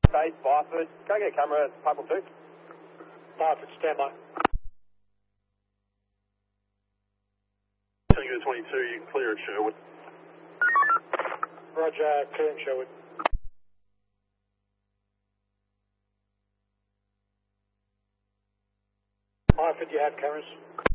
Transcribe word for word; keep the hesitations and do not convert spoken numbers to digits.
Base, Byford. Can I get a camera at Pipe two? Byford, stand by. Tango twenty-two, you can clear at Sherwood. Roger, clearing Sherwood. Byford, you have cameras?